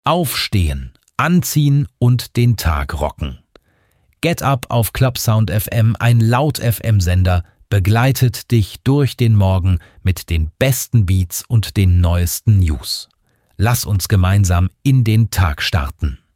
Aufstehen, anziehen und den Tag rocken. Get Up auf Clubsound FM, ein Laut-FM-Sender, begleitet dich durch den Morgen mit den besten Beats und den neuesten News. Lass uns gemeinsam in den Tag starten.